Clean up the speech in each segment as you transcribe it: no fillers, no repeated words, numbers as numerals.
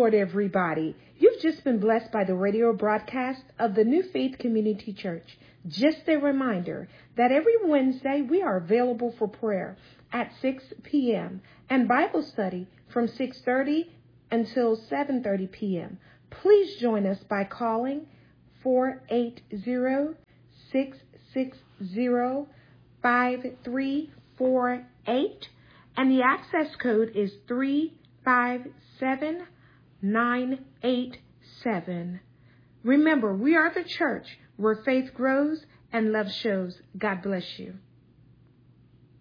Lord, everybody. You've just been blessed by the radio broadcast of the New Faith Community Church. Just a reminder that every Wednesday we are available for prayer at 6 p.m. and Bible study from 6:30 until 7:30 p.m. Please join us by calling 480-660-5348, and the access code is 357987. Remember, we are the church where faith grows and love shows. God bless you.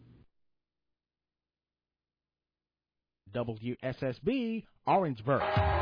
WSSB, Orangeburg.